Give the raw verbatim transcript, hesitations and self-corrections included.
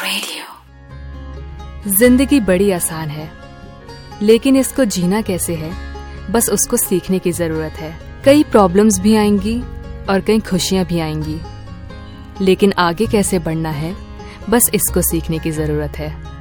Radio. जिंदगी बड़ी आसान है, लेकिन इसको जीना कैसे है, बस उसको सीखने की जरूरत है। कई प्रॉब्लम्स भी आएंगी और कई खुशियां भी आएंगी, लेकिन आगे कैसे बढ़ना है, बस इसको सीखने की जरूरत है।